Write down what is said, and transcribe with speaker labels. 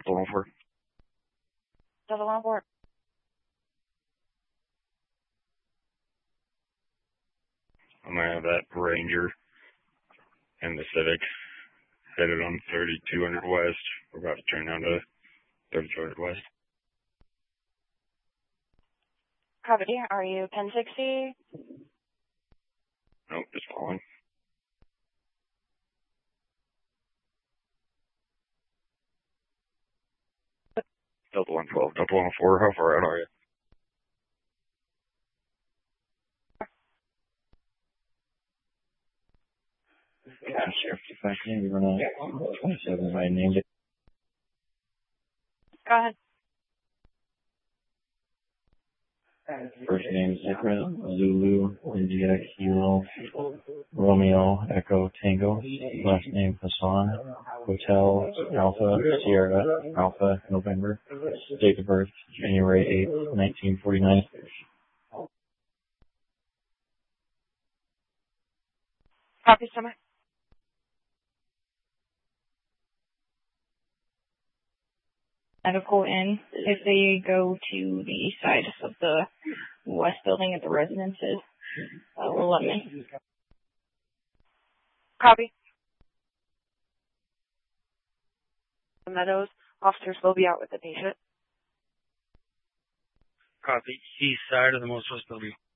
Speaker 1: Delta 114.
Speaker 2: Delta 114.
Speaker 1: I'm going to have that Ranger and the Civic headed on 3200 West. We're about to turn down to 3200 West.
Speaker 2: Copy. Are you 1060?
Speaker 1: Nope, just following. Delta 112, Delta 104, how far out are you? Yeah, Sheriff, if I can, you're on 27, I named it.
Speaker 2: Go ahead.
Speaker 1: First name Zikra, Zulu, India, Kilo, Romeo, Echo, Tango. Last name Hassan, Hotel, Alpha, Sierra, Alpha, November. Date of birth, January 8th, 1949.
Speaker 2: Copy, Summer. Medical in. If they go to the east side of the west building at the residences, will let me. Copy. The Meadows, officers will be out with the patient.
Speaker 1: Copy. East side of the Most West building.